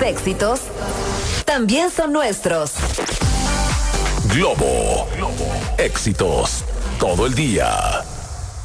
éxitos también son nuestros. Globo. Éxitos todo el día.